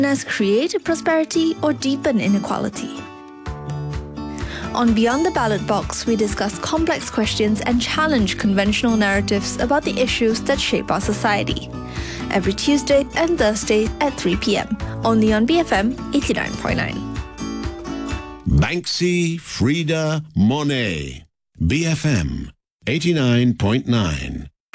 create prosperity or deepen inequality? On Beyond the Ballot Box, we discuss complex questions and challenge conventional narratives about the issues that shape our society. Every Tuesday and Thursday at 3 p.m. Only on BFM 89.9. Banksy, Frida, Monet. BFM 89.9.